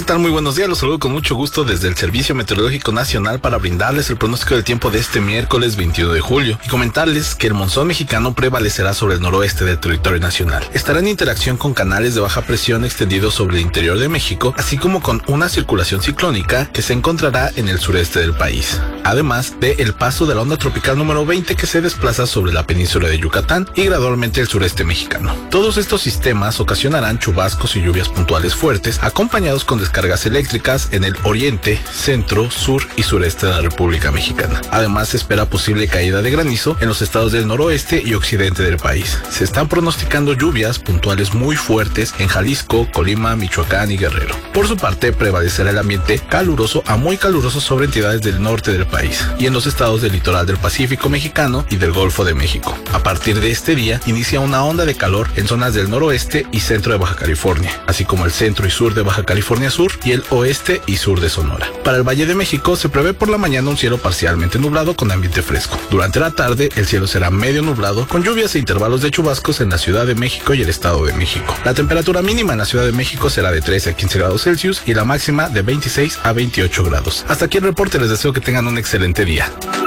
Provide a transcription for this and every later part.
¿qué tal? Muy buenos días, los saludo con mucho gusto desde el Servicio Meteorológico Nacional para brindarles el pronóstico del tiempo de este miércoles 21 de julio y comentarles que el monzón mexicano prevalecerá sobre el noroeste del territorio nacional. Estará en interacción con canales de baja presión extendidos sobre el interior de México, así como con una circulación ciclónica que se encontrará en el sureste del país. Además de el paso de la onda tropical número 20 que se desplaza sobre la península de Yucatán y gradualmente el sureste mexicano. Todos estos sistemas ocasionarán chubascos y lluvias puntuales fuertes, acompañados con descargas eléctricas en el oriente, centro, sur y sureste de la República Mexicana. Además, se espera posible caída de granizo en los estados del noroeste y occidente del país. Se están pronosticando lluvias puntuales muy fuertes en Jalisco, Colima, Michoacán y Guerrero. Por su parte, prevalecerá el ambiente caluroso a muy caluroso sobre entidades del norte del país y en los estados del litoral del Pacífico mexicano y del Golfo de México. A partir de este día, inicia una onda de calor en zonas del noroeste y centro de Baja California, así como el centro y sur de Baja California Sur y el oeste y sur de Sonora. Para el Valle de México se prevé por la mañana un cielo parcialmente nublado con ambiente fresco. Durante la tarde el cielo será medio nublado con lluvias e intervalos de chubascos en la Ciudad de México y el Estado de México. La temperatura mínima en la Ciudad de México será de 13 a 15 grados Celsius y la máxima de 26 a 28 grados. Hasta aquí el reporte, les deseo que tengan un excelente día.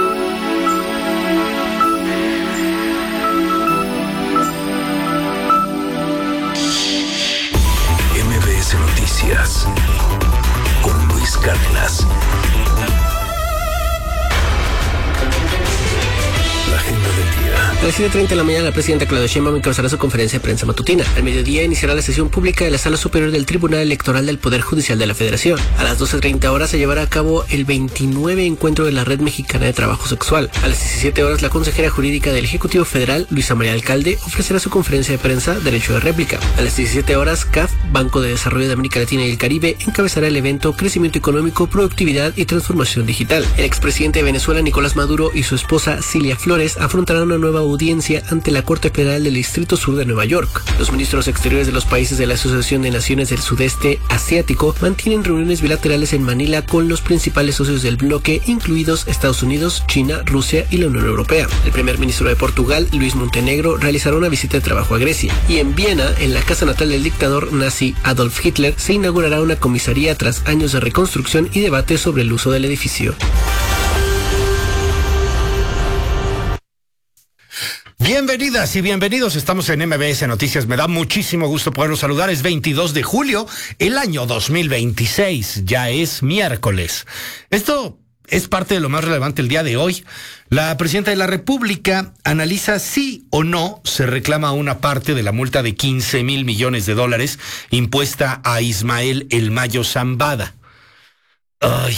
MBS Noticias con Luis Cárdenas. La agenda del día. A las 7:30 de la mañana, la presidenta Claudia Sheinbaum encabezará su conferencia de prensa matutina. Al mediodía iniciará la sesión pública de la Sala Superior del Tribunal Electoral del Poder Judicial de la Federación. A las 12:30 horas se llevará a cabo el 29 encuentro de la Red Mexicana de Trabajo Sexual. A las 17 horas, la consejera jurídica del Ejecutivo Federal, Luisa María Alcalde, ofrecerá su conferencia de prensa Derecho de Réplica. A las 17 horas, CAF, Banco de Desarrollo de América Latina y el Caribe, encabezará el evento Crecimiento Económico, Productividad y Transformación Digital. El expresidente de Venezuela, Nicolás Maduro, y su esposa, Cilia Flores, afrontarán una nueva audiencia ante la Corte Federal del Distrito Sur de Nueva York. Los ministros exteriores de los países de la Asociación de Naciones del Sudeste Asiático mantienen reuniones bilaterales en Manila con los principales socios del bloque, incluidos Estados Unidos, China, Rusia y la Unión Europea. El primer ministro de Portugal, Luis Montenegro, realizará una visita de trabajo a Grecia. Y en Viena, en la casa natal del dictador nazi Adolf Hitler, se inaugurará una comisaría tras años de reconstrucción y debate sobre el uso del edificio. Bienvenidas y bienvenidos, estamos en MBS Noticias, me da muchísimo gusto poderlos saludar, es 22 de julio, el año 2026, ya es miércoles. Esto es parte de lo más relevante el día de hoy. La presidenta de la República analiza si o no se reclama una parte de la multa de 15,000 millones de dólares impuesta a Ismael El Mayo Zambada. Ay,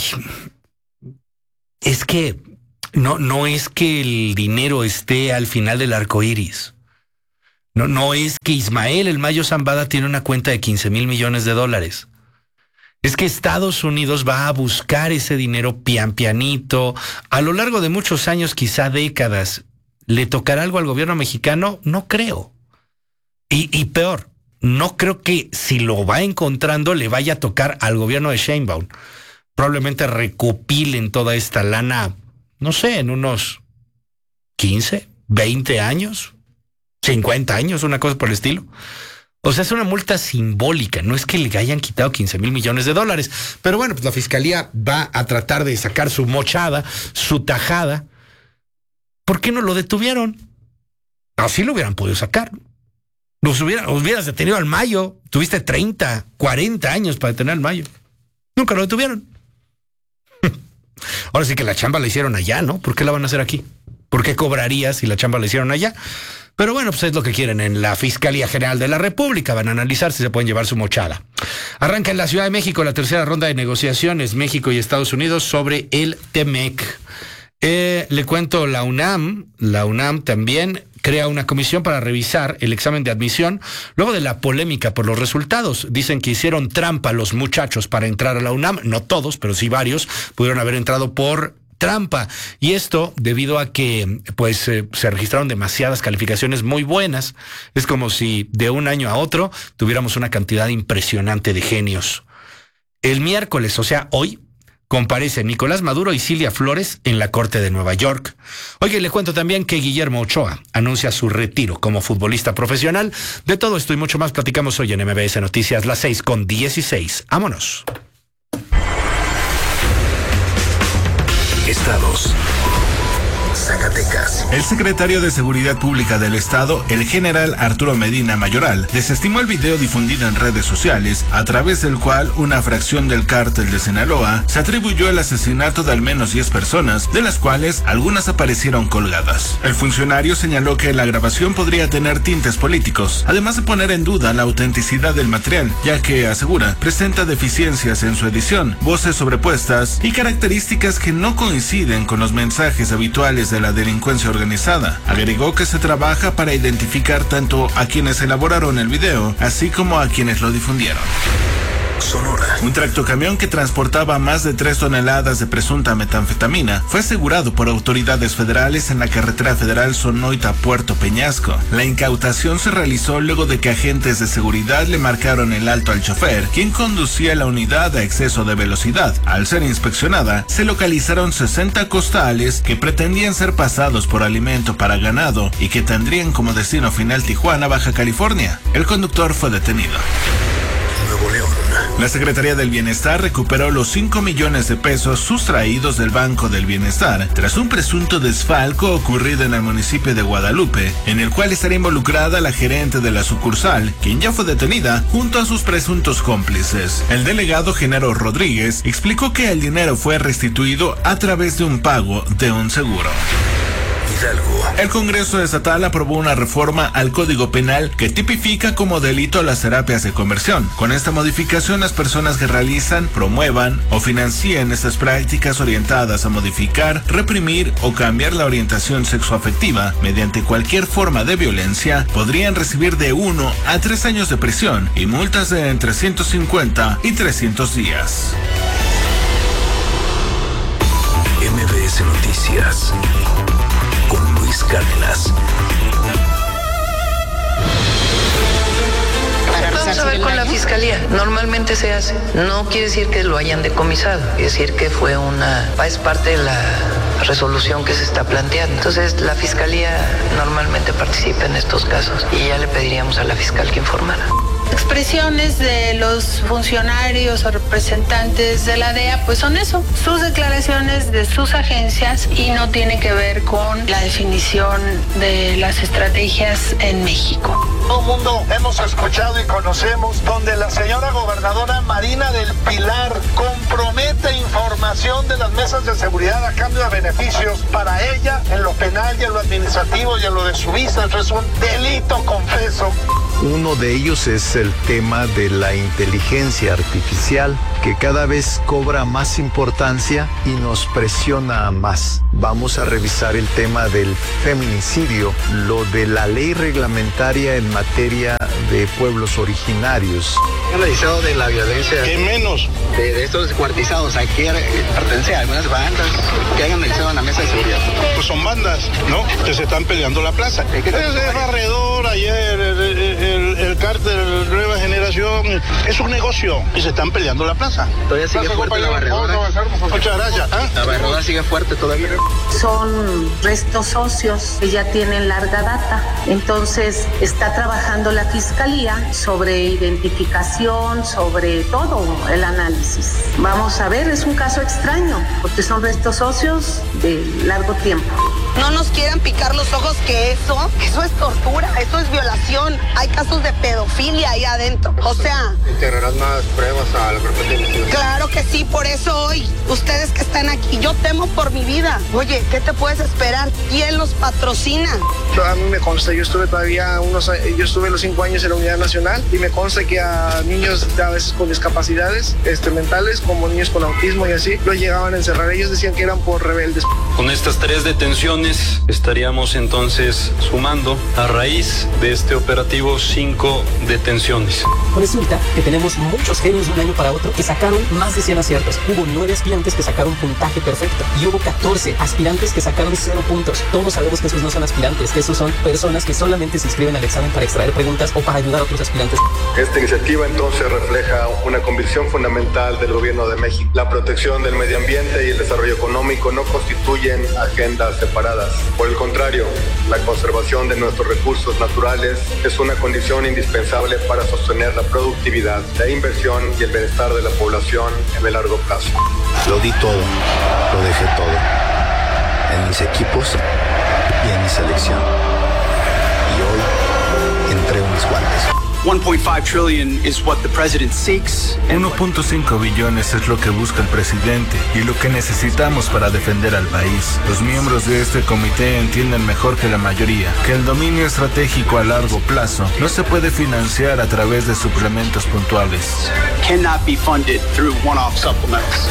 es que no es que el dinero esté al final del arco iris. No es que Ismael El Mayo Zambada tiene una cuenta de 15,000 millones de dólares. Es que Estados Unidos va a buscar ese dinero pianito. A lo largo de muchos años, quizá décadas, ¿le tocará algo al gobierno mexicano? No creo. Y peor, no creo que si lo va encontrando le vaya a tocar al gobierno de Sheinbaum. Probablemente recopilen toda esta lana, no sé, en unos 15, 20 años, 50 años, una cosa por el estilo. O sea, es una multa simbólica, no es que le hayan quitado 15,000 millones de dólares. Pero bueno, pues la fiscalía va a tratar de sacar su mochada, su tajada. ¿Por qué no lo detuvieron? Así lo hubieran podido sacar. Hubieras detenido al Mayo, tuviste 30, 40 años para detener al Mayo. Nunca lo detuvieron. Ahora sí que la chamba la hicieron allá, ¿no? ¿Por qué la van a hacer aquí? ¿Por qué cobraría si la chamba la hicieron allá? Pero bueno, pues es lo que quieren en la Fiscalía General de la República. Van a analizar si se pueden llevar su mochada. Arranca en la Ciudad de México la tercera ronda de negociaciones México y Estados Unidos sobre el TEMEC. Le cuento, la UNAM también crea una comisión para revisar el examen de admisión luego de la polémica por los resultados. Dicen que hicieron trampa los muchachos para entrar a la UNAM. No todos, pero sí varios pudieron haber entrado por trampa. Y esto debido a que se registraron demasiadas calificaciones muy buenas. Es como si de un año a otro tuviéramos una cantidad impresionante de genios. El miércoles, o sea, hoy, comparecen Nicolás Maduro y Cilia Flores en la Corte de Nueva York. Oye, le cuento también que Guillermo Ochoa anuncia su retiro como futbolista profesional. De todo esto y mucho más platicamos hoy en MBS Noticias, las 6:16. ¡Vámonos! Estados. Zacatecas. El secretario de Seguridad Pública del Estado, el general Arturo Medina Mayoral, desestimó el video difundido en redes sociales, a través del cual una fracción del cártel de Sinaloa se atribuyó el asesinato de al menos 10 personas, de las cuales algunas aparecieron colgadas. El funcionario señaló que la grabación podría tener tintes políticos, además de poner en duda la autenticidad del material, ya que, asegura, presenta deficiencias en su edición, voces sobrepuestas y características que no coinciden con los mensajes habituales de la delincuencia organizada. Agregó que se trabaja para identificar tanto a quienes elaboraron el video, así como a quienes lo difundieron. Sonora. Un tractocamión que transportaba más de 3 toneladas de presunta metanfetamina fue asegurado por autoridades federales en la carretera federal Sonoita-Puerto Peñasco. La incautación se realizó luego de que agentes de seguridad le marcaron el alto al chofer, quien conducía la unidad a exceso de velocidad. Al ser inspeccionada, se localizaron 60 costales que pretendían ser pasados por alimento para ganado y que tendrían como destino final Tijuana, Baja California. El conductor fue detenido. Nuevo León. La Secretaría del Bienestar recuperó los 5 millones de pesos sustraídos del Banco del Bienestar tras un presunto desfalco ocurrido en el municipio de Guadalupe, en el cual estaría involucrada la gerente de la sucursal, quien ya fue detenida junto a sus presuntos cómplices. El delegado Genaro Rodríguez explicó que el dinero fue restituido a través de un pago de un seguro. Hidalgo. El Congreso Estatal aprobó una reforma al Código Penal que tipifica como delito las terapias de conversión. Con esta modificación, las personas que realizan, promuevan o financien estas prácticas orientadas a modificar, reprimir o cambiar la orientación sexoafectiva mediante cualquier forma de violencia podrían recibir de 1 a 3 años de prisión y multas de entre 150 y 300 días. MBS Noticias con Luis Cárdenas. Vamos a ver con la fiscalía. Normalmente se hace. No quiere decir que lo hayan decomisado. Quiere decir que es parte de la resolución que se está planteando. Entonces la fiscalía normalmente participa en estos casos y ya le pediríamos a la fiscal que informara. Expresiones de los funcionarios o representantes de la DEA, pues son eso, sus declaraciones de sus agencias y no tiene que ver con la definición de las estrategias en México. Todo el mundo hemos escuchado y conocemos donde la señora gobernadora Marina del Pilar compromete información de las mesas de seguridad a cambio de beneficios para ella en lo penal y en lo administrativo y en lo de su visa. Eso es un delito, confeso. Uno de ellos es el tema de la inteligencia artificial, que cada vez cobra más importancia y nos presiona más. Vamos a revisar el tema del feminicidio, lo de la ley reglamentaria en materia de pueblos originarios. ¿Qué han analizado de la violencia? ¿Qué menos? De estos descuartizados, ¿a qué pertenece a algunas bandas que han analizado en la mesa de seguridad? Pues son bandas, ¿no? Que se están peleando la plaza. Ese barredor ayer, el cártel Nueva Generación, es un negocio y se están peleando la plaza. Todavía sigue fuerte la barredora. Muchas gracias. La barredora sigue fuerte todavía. Son restos óseos que ya tienen larga data. Entonces está trabajando la fiscalía sobre identificación, sobre todo el análisis. Vamos a ver, es un caso extraño porque son restos óseos de largo tiempo. No nos quieran picar los ojos que eso es tortura, eso es violación. Hay casos de pedofilia ahí adentro. O sea, ¿integrarán más pruebas al grupo de investigación? Claro que sí, por eso hoy, ustedes que están aquí, yo temo por mi vida. Oye, ¿qué te puedes esperar? ¿Quién los patrocina? A mí me consta, yo estuve los 5 años en la Unidad Nacional y me consta que a niños a veces con discapacidades mentales, como niños con autismo y así, los llegaban a encerrar. Ellos decían que eran por rebeldes. Con estas 3 detenciones estaríamos entonces sumando a raíz de este operativo 5 detenciones. Resulta que tenemos muchos genios de un año para otro que sacaron más de 100 aciertos. Hubo 9 aspirantes que sacaron puntaje perfecto y hubo 14 aspirantes que sacaron 0 puntos. Todos sabemos que esos no son aspirantes, que esos son personas que solamente se inscriben al examen para extraer preguntas o para ayudar a otros aspirantes. Esta iniciativa entonces refleja una convicción fundamental del Gobierno de México. La protección del medio ambiente y el desarrollo económico no constituyen agendas separadas. privadas. Por el contrario, la conservación de nuestros recursos naturales es una condición indispensable para sostener la productividad, la inversión y el bienestar de la población en el largo plazo. Lo di todo, lo dejé todo, en mis equipos y en mi selección. Y hoy entrego mis guantes. 1.5 trillion is what the president seeks. 1.5 billones es lo que busca el presidente y lo que necesitamos para defender al país. Los miembros de este comité entienden mejor que la mayoría que el dominio estratégico a largo plazo no se puede financiar a través de suplementos puntuales. Cannot be funded through one-off supplements.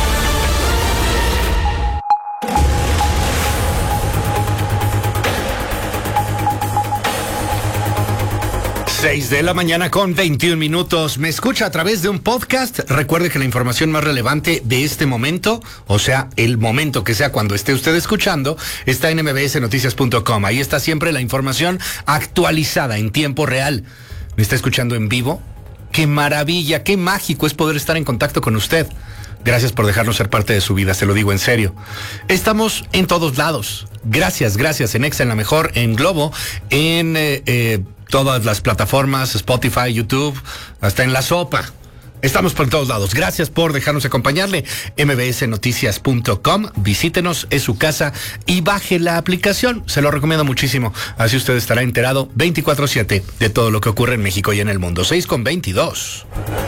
Seis de la mañana con 21 minutos. ¿Me escucha a través de un podcast? Recuerde que la información más relevante de este momento, o sea, el momento que sea cuando esté usted escuchando, está en mbsnoticias.com. Ahí está siempre la información actualizada en tiempo real. ¿Me está escuchando en vivo? ¡Qué maravilla! ¡Qué mágico es poder estar en contacto con usted! Gracias por dejarnos ser parte de su vida, se lo digo en serio. Estamos en todos lados. Gracias, en Exa, en La Mejor, en Globo, en todas las plataformas, Spotify, YouTube, hasta en La Sopa. Estamos por todos lados. Gracias por dejarnos acompañarle. mbsnoticias.com. Visítenos, es su casa y baje la aplicación. Se lo recomiendo muchísimo. Así usted estará enterado 24/7 de todo lo que ocurre en México y en el mundo. 6:22.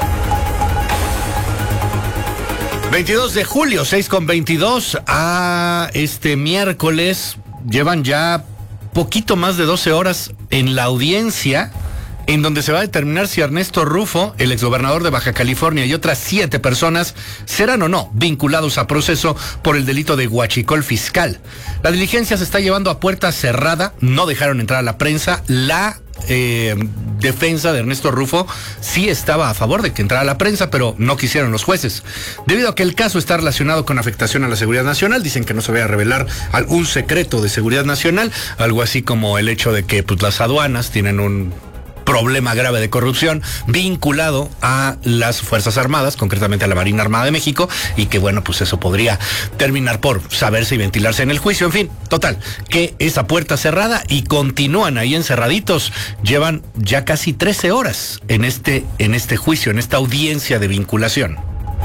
22 de julio, 6:22 a este miércoles. Llevan ya poquito más de 12 horas en la audiencia en donde se va a determinar si Ernesto Rufo, el exgobernador de Baja California, y otras 7 personas serán o no vinculados a proceso por el delito de huachicol fiscal. La diligencia se está llevando a puerta cerrada, no dejaron entrar a la prensa. La defensa de Ernesto Rufo sí estaba a favor de que entrara a la prensa, pero no quisieron los jueces. Debido a que el caso está relacionado con afectación a la seguridad nacional, dicen que no se vaya a revelar algún secreto de seguridad nacional, algo así como el hecho de que pues, las aduanas tienen un problema grave de corrupción vinculado a las Fuerzas Armadas, concretamente a la Marina Armada de México, y que bueno, pues eso podría terminar por saberse y ventilarse en el juicio. En fin, total, que esa puerta cerrada y continúan ahí encerraditos. Llevan ya casi 13 horas en este juicio, en esta audiencia de vinculación.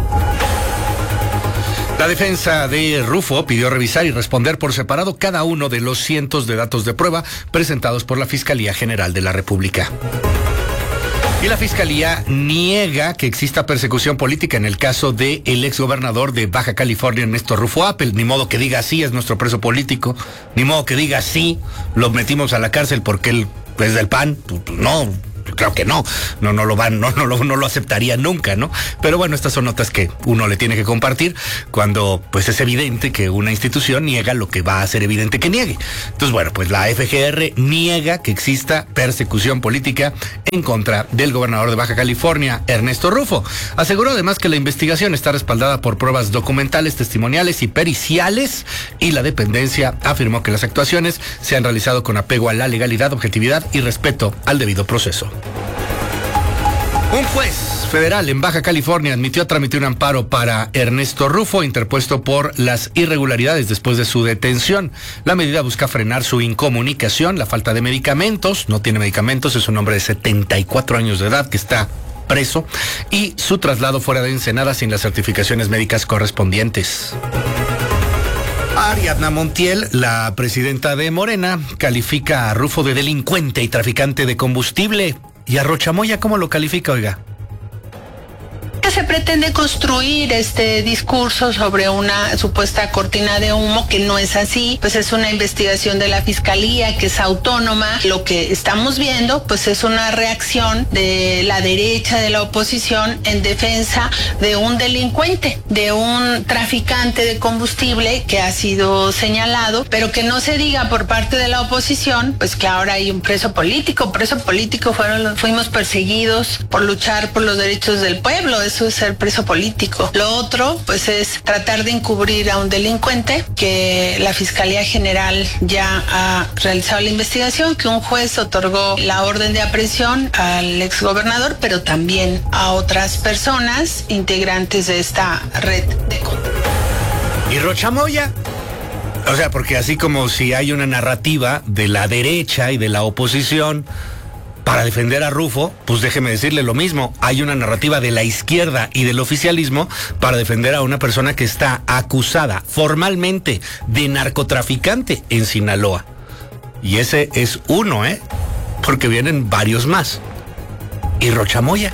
La defensa de Rufo pidió revisar y responder por separado cada uno de los cientos de datos de prueba presentados por la Fiscalía General de la República. Y la Fiscalía niega que exista persecución política en el caso de el exgobernador de Baja California, Ernesto Rufo Appel. Ni modo que diga sí, es nuestro preso político. Ni modo que diga sí, lo metimos a la cárcel porque él es del PAN. No. Claro que no lo aceptaría nunca, ¿no? Pero bueno, estas son notas que uno le tiene que compartir cuando pues es evidente que una institución niega lo que va a ser evidente que niegue. Entonces, bueno, pues la FGR niega que exista persecución política en contra del gobernador de Baja California, Ernesto Rufo. Aseguró además que la investigación está respaldada por pruebas documentales, testimoniales y periciales, y la dependencia afirmó que las actuaciones se han realizado con apego a la legalidad, objetividad y respeto al debido proceso. Un juez federal en Baja California admitió tramitar un amparo para Ernesto Rufo, interpuesto por las irregularidades después de su detención. La medida busca frenar su incomunicación, la falta de medicamentos, no tiene medicamentos, es un hombre de 74 años de edad que está preso, y su traslado fuera de Ensenada sin las certificaciones médicas correspondientes. Ariadna Montiel, la presidenta de Morena, califica a Rufo de delincuente y traficante de combustible. ¿Y a Rochamoya cómo lo califica, oiga? Se pretende construir este discurso sobre una supuesta cortina de humo que no es así, pues es una investigación de la Fiscalía que es autónoma. Lo que estamos viendo pues es una reacción de la derecha, de la oposición, en defensa de un delincuente, de un traficante de combustible que ha sido señalado, pero que no se diga por parte de la oposición pues que ahora hay un preso político. Fuimos perseguidos por luchar por los derechos del pueblo. Eso es ser preso político. Lo otro, pues, es tratar de encubrir a un delincuente, que la Fiscalía General ya ha realizado la investigación, que un juez otorgó la orden de aprehensión al exgobernador, pero también a otras personas integrantes de esta red de control. ¿Y Rochamoya? O sea, porque así como si hay una narrativa de la derecha y de la oposición para defender a Rufo, pues déjeme decirle lo mismo. Hay una narrativa de la izquierda y del oficialismo para defender a una persona que está acusada formalmente de narcotraficante en Sinaloa. Y ese es uno, porque vienen varios más. Y Rochamoya.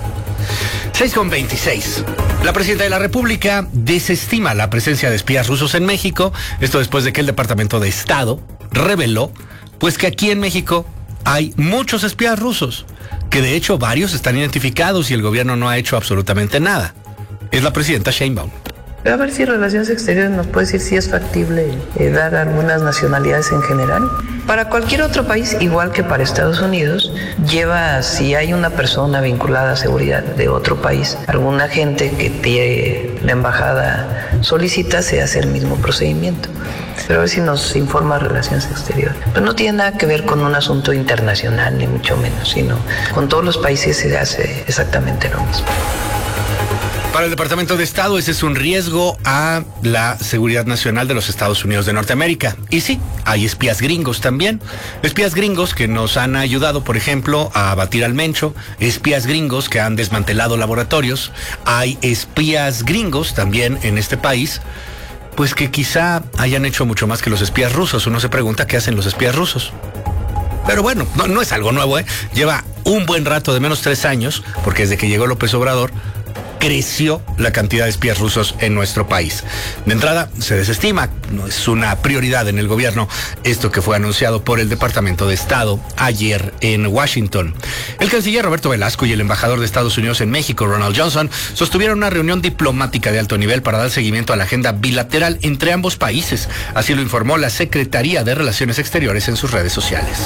6:26. La presidenta de la República desestima la presencia de espías rusos en México. Esto después de que el Departamento de Estado reveló, pues, que aquí en México hay muchos espías rusos, que de hecho varios están identificados y el gobierno no ha hecho absolutamente nada. Es la presidenta Sheinbaum. A ver si Relaciones Exteriores nos puede decir si es factible dar algunas nacionalidades en general. Para cualquier otro país, igual que para Estados Unidos, si hay una persona vinculada a seguridad de otro país, algún agente que tiene la embajada solicita, se hace el mismo procedimiento. Pero a ver si nos informa Relaciones Exteriores. Pero no tiene nada que ver con un asunto internacional, ni mucho menos, sino con todos los países se hace exactamente lo mismo. Para el Departamento de Estado, ese es un riesgo a la seguridad nacional de los Estados Unidos de Norteamérica. Y sí, hay espías gringos también. Espías gringos que nos han ayudado, por ejemplo, a abatir al Mencho. Espías gringos que han desmantelado laboratorios. Hay espías gringos también en este país, pues que quizá hayan hecho mucho más que los espías rusos. Uno se pregunta qué hacen los espías rusos. Pero bueno, no es algo nuevo, Lleva un buen rato, de menos 3 años, porque desde que llegó López Obrador, creció la cantidad de espías rusos en nuestro país. De entrada, se desestima, no es una prioridad en el gobierno esto que fue anunciado por el Departamento de Estado ayer en Washington. El canciller Roberto Velasco y el embajador de Estados Unidos en México, Ronald Johnson, sostuvieron una reunión diplomática de alto nivel para dar seguimiento a la agenda bilateral entre ambos países. Así lo informó la Secretaría de Relaciones Exteriores en sus redes sociales.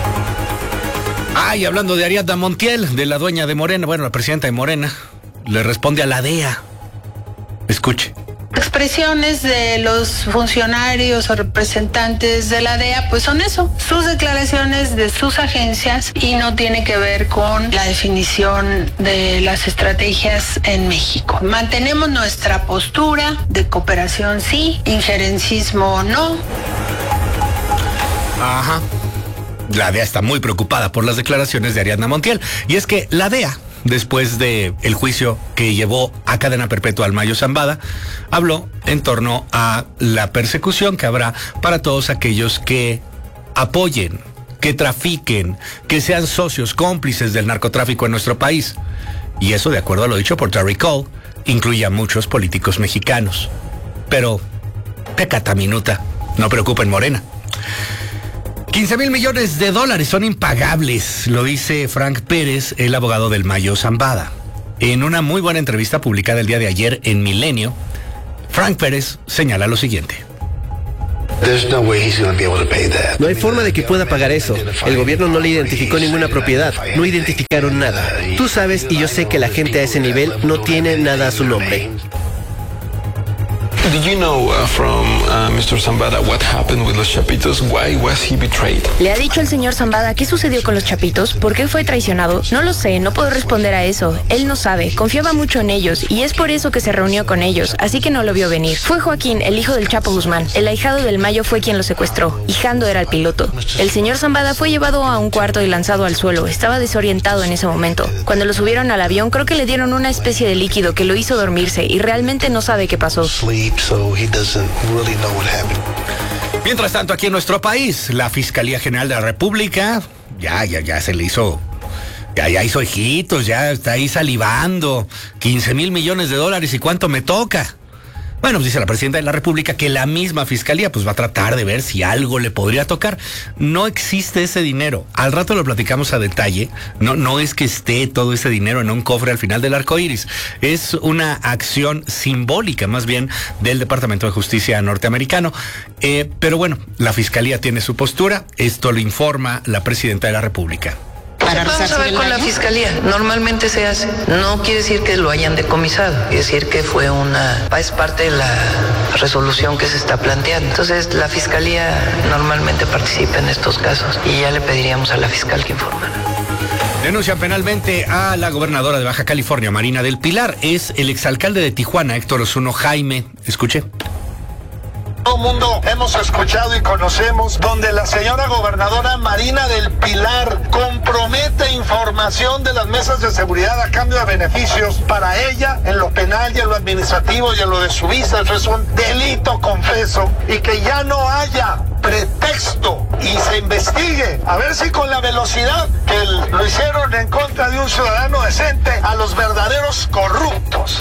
Y hablando de Ariadna Montiel, de la dueña de Morena, la presidenta de Morena, le responde a la DEA. Escuche. Expresiones de los funcionarios o representantes de la DEA, pues son eso, sus declaraciones de sus agencias y no tiene que ver con la definición de las estrategias en México. Mantenemos nuestra postura de cooperación sí, injerencismo no. Ajá. La DEA está muy preocupada por las declaraciones de Ariadna Montiel. Y es que la DEA, después de el juicio que llevó a cadena perpetua al Mayo Zambada, habló en torno a la persecución que habrá para todos aquellos que apoyen, que trafiquen, que sean socios cómplices del narcotráfico en nuestro país. Y eso, de acuerdo a lo dicho por Terry Cole, incluye a muchos políticos mexicanos. Pero, pecata minuta, no preocupen Morena. 15,000 millones de dólares son impagables, lo dice Frank Pérez, el abogado del Mayo Zambada. En una muy buena entrevista publicada el día de ayer en Milenio, Frank Pérez señala lo siguiente. No hay forma de que pueda pagar eso. El gobierno no le identificó ninguna propiedad, no identificaron nada. Tú sabes y yo sé que la gente a ese nivel no tiene nada a su nombre. Did you know from Mr. Zambada what happened with los Chapitos? Why was he betrayed? ¿Le ha dicho el señor Zambada qué sucedió con los Chapitos? ¿Por qué fue traicionado? No lo sé, no puedo responder a eso. Él no sabe, confiaba mucho en ellos y es por eso que se reunió con ellos, así que no lo vio venir. Fue Joaquín, el hijo del Chapo Guzmán. El ahijado del Mayo fue quien lo secuestró y Jando era el piloto. El señor Zambada fue llevado a un cuarto y lanzado al suelo. Estaba desorientado en ese momento. Cuando lo subieron al avión, creo que le dieron una especie de líquido que lo hizo dormirse y realmente no sabe qué pasó. Mientras tanto, aquí en nuestro país, la Fiscalía General de la República ya se le hizo, ya hizo ojitos, ya está ahí salivando. 15,000 millones de dólares, ¿y cuánto me toca? Bueno, pues dice la presidenta de la República que la misma fiscalía pues va a tratar de ver si algo le podría tocar. No existe ese dinero. Al rato lo platicamos a detalle. No es que esté todo ese dinero en un cofre al final del arco iris. Es una acción simbólica, más bien, del Departamento de Justicia norteamericano. Pero bueno, la fiscalía tiene su postura. Esto lo informa la presidenta de la República. Vamos a ver con la fiscalía. Normalmente se hace. No quiere decir que lo hayan decomisado. Quiere decir que es parte de la resolución que se está planteando. Entonces, la fiscalía normalmente participa en estos casos y ya le pediríamos a la fiscal que informara. Denuncian penalmente a la gobernadora de Baja California, Marina del Pilar. Es el exalcalde de Tijuana, Héctor Osuno Jaime. Escuche. todo el mundo hemos escuchado y conocemos, donde la señora gobernadora Marina del Pilar compromete información de las mesas de seguridad a cambio de beneficios para ella en lo penal y en lo administrativo y en lo de su visa. Eso es un delito, confeso, y que ya no haya pretexto y se investigue, a ver si con la velocidad que lo hicieron en contra de un ciudadano decente, a los verdaderos corruptos.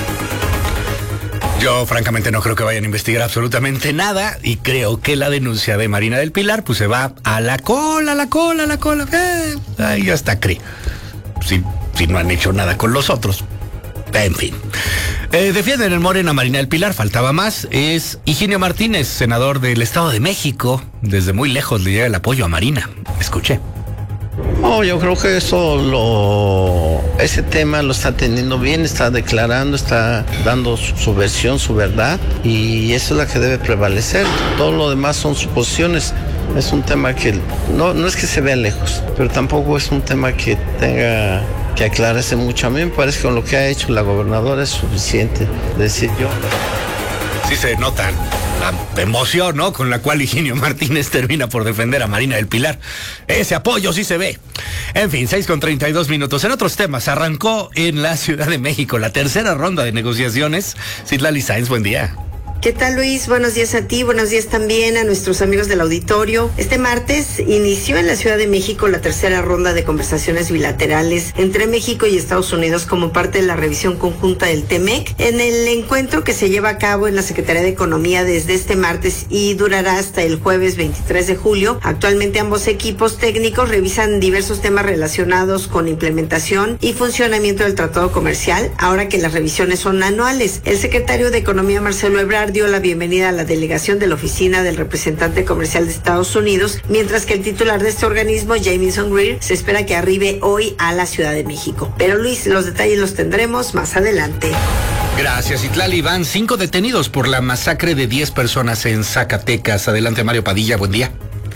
Yo francamente no creo que vayan a investigar absolutamente nada y creo que la denuncia de Marina del Pilar pues se va a la cola. Ahí hasta cree. Si no han hecho nada con los otros. En fin. Defienden el Morena Marina del Pilar, faltaba más. Es Higinio Martínez, senador del Estado de México. Desde muy lejos le llega el apoyo a Marina. Escuche. No, yo creo que ese tema lo está teniendo bien, está declarando, está dando su versión, su verdad, y eso es la que debe prevalecer. Todo lo demás son suposiciones. Es un tema que no es que se vea lejos, pero tampoco es un tema que tenga que aclararse mucho. A mí me parece que con lo que ha hecho la gobernadora es suficiente, decir yo. Sí se nota la emoción, ¿no?, con la cual Higinio Martínez termina por defender a Marina del Pilar. Ese apoyo sí se ve. En fin, 6:32. En otros temas, arrancó en la Ciudad de México la tercera ronda de negociaciones. Citlali Sáenz, buen día. ¿Qué tal, Luis? Buenos días a ti, buenos días también a nuestros amigos del auditorio. Este martes inició en la Ciudad de México la tercera ronda de conversaciones bilaterales entre México y Estados Unidos como parte de la revisión conjunta del TEMEC. En el encuentro que se lleva a cabo en la Secretaría de Economía desde este martes y durará hasta el jueves 23 de julio, actualmente ambos equipos técnicos revisan diversos temas relacionados con implementación y funcionamiento del tratado comercial, ahora que las revisiones son anuales. El secretario de Economía, Marcelo Ebrard, dio la bienvenida a la delegación de la oficina del representante comercial de Estados Unidos, mientras que el titular de este organismo, Jamieson Greer, se espera que arribe hoy a la Ciudad de México. Pero Luis, los detalles los tendremos más adelante. Gracias, Citlali. Van 5 detenidos por la masacre de 10 personas en Zacatecas. Adelante, Mario Padilla, buen día.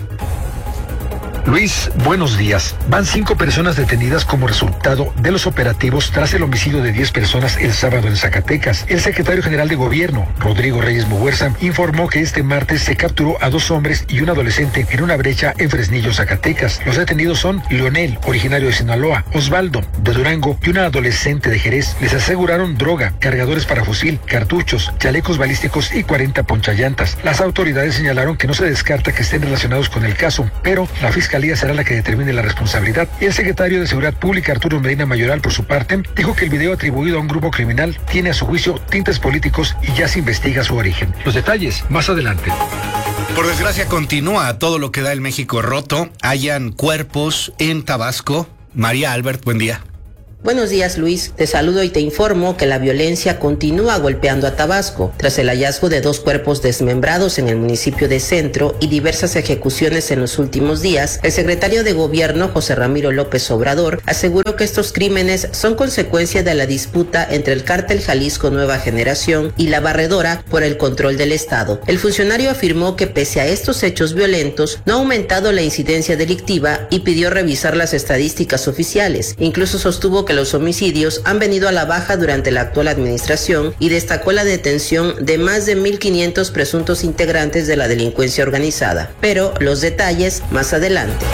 Luis, buenos días. Van 5 personas detenidas como resultado de los operativos tras el homicidio de 10 personas el sábado en Zacatecas. El secretario general de Gobierno, Rodrigo Reyes Muguerza, informó que este martes se capturó a 2 hombres y un adolescente en una brecha en Fresnillo, Zacatecas. Los detenidos son Leonel, originario de Sinaloa, Osvaldo, de Durango, y una adolescente de Jerez. Les aseguraron droga, cargadores para fusil, cartuchos, chalecos balísticos y 40 ponchallantas. Las autoridades señalaron que no se descarta que estén relacionados con el caso, pero la Fiscalía será la que determine la responsabilidad. Y el secretario de Seguridad Pública, Arturo Medina Mayoral, por su parte, dijo que el video atribuido a un grupo criminal tiene a su juicio tintes políticos y ya se investiga su origen. Los detalles más adelante. Por desgracia continúa todo lo que da el México roto. Hallan cuerpos en Tabasco. María Albert, buen día. Buenos días, Luis. Te saludo y te informo que la violencia continúa golpeando a Tabasco. Tras el hallazgo de 2 cuerpos desmembrados en el municipio de Centro y diversas ejecuciones en los últimos días, el secretario de Gobierno, José Ramiro López Obrador, aseguró que estos crímenes son consecuencia de la disputa entre el cártel Jalisco Nueva Generación y la Barredora por el control del Estado. El funcionario afirmó que pese a estos hechos violentos, no ha aumentado la incidencia delictiva y pidió revisar las estadísticas oficiales. Incluso sostuvo que los homicidios han venido a la baja durante la actual administración y destacó la detención de más de 1,500 presuntos integrantes de la delincuencia organizada. Pero los detalles más adelante.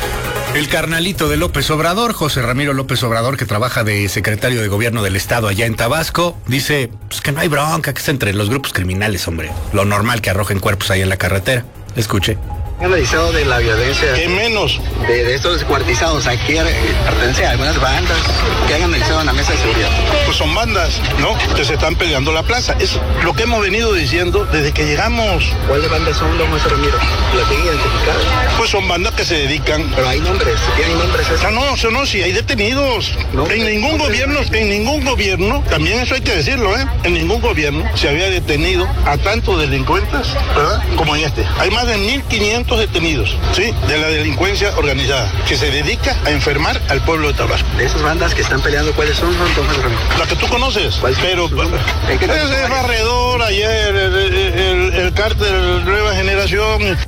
El carnalito de López Obrador, José Ramiro López Obrador, que trabaja de secretario de Gobierno del Estado allá en Tabasco, dice pues que no hay bronca, que es entre los grupos criminales, hombre. Lo normal que arrojen cuerpos ahí en la carretera. Escuche. ¿Han analizado de la violencia? ¿Qué menos? De estos descuartizados. Aquí pertenece a algunas bandas que han analizado en la mesa de seguridad. Pues son bandas, ¿no?, que se están peleando la plaza. Es lo que hemos venido diciendo desde que llegamos. ¿Cuáles bandas son, don José Ramiro? ¿Las tienen identificadas? Pues son bandas que se dedican... Pero hay nombres, ¿tienen nombres? No, sí, hay detenidos. No, en ningún gobierno, también eso hay que decirlo, en ningún gobierno se había detenido a tantos delincuentes, ¿verdad?, como en este. Hay más de 1,500 detenidos, ¿sí?, de la delincuencia organizada, que se dedica a enfermar al pueblo de Tabasco. De esas bandas que están peleando, ¿cuáles son, don José Ramiro? Las que tú conoces, pero es Barredor, ayer, el cártel Nueva Generación.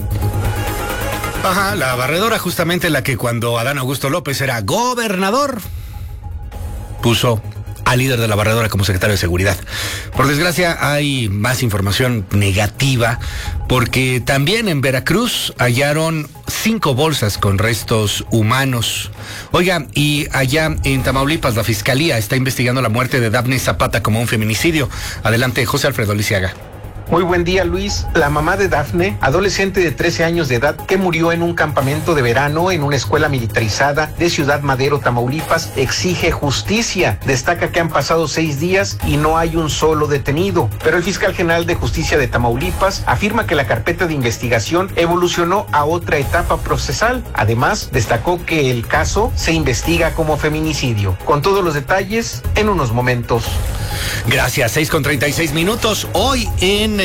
Ajá, la Barredora, justamente la que cuando Adán Augusto López era gobernador, puso al líder de la barredora como secretario de Seguridad. Por desgracia, hay más información negativa, porque también en Veracruz hallaron 5 bolsas con restos humanos. Oiga, y allá en Tamaulipas, la Fiscalía está investigando la muerte de Dafne Zapata como un feminicidio. Adelante, José Alfredo Lisiaga. Muy buen día, Luis. La mamá de Dafne, adolescente de 13 años de edad que murió en un campamento de verano en una escuela militarizada de Ciudad Madero, Tamaulipas, exige justicia. Destaca que han pasado 6 días y no hay un solo detenido. Pero el fiscal general de Justicia de Tamaulipas afirma que la carpeta de investigación evolucionó a otra etapa procesal. Además, destacó que el caso se investiga como feminicidio. Con todos los detalles en unos momentos. Gracias, 6:36. Hoy en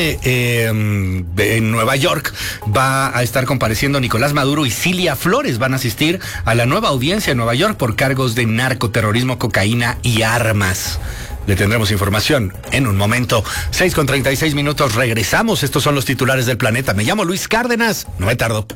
Nueva York va a estar compareciendo Nicolás Maduro y Cilia Flores. Van a asistir a la nueva audiencia en Nueva York por cargos de narcoterrorismo, cocaína y armas. Le tendremos información en un momento. 6:36, regresamos. Estos son los titulares del planeta. Me llamo Luis Cárdenas, no me tardo.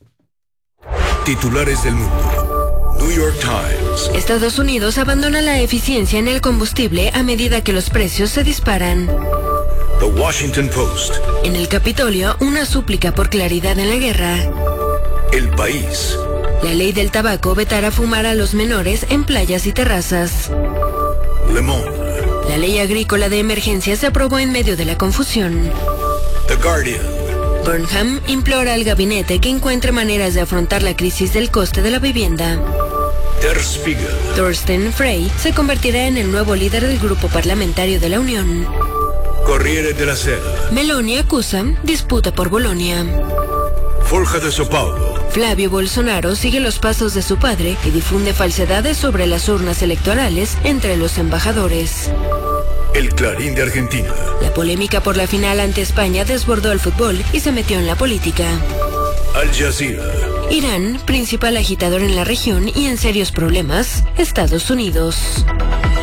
Titulares del mundo. New York Times. Estados Unidos abandona la eficiencia en el combustible a medida que los precios se disparan. The Washington Post. En el Capitolio, una súplica por claridad en la guerra. El País. La ley del tabaco vetará fumar a los menores en playas y terrazas. Le Monde. La ley agrícola de emergencia se aprobó en medio de la confusión. The Guardian. Burnham implora al gabinete que encuentre maneras de afrontar la crisis del coste de la vivienda. Der Spiegel. Thorsten Frey se convertirá en el nuevo líder del grupo parlamentario de la Unión. Corriere della Sera. Meloni acusa disputa por Bolonia. Folha de São Paulo. Flavio Bolsonaro sigue los pasos de su padre y difunde falsedades sobre las urnas electorales entre los embajadores. El Clarín de Argentina. La polémica por la final ante España desbordó el fútbol y se metió en la política. Al Jazeera. Irán, principal agitador en la región y en serios problemas, Estados Unidos.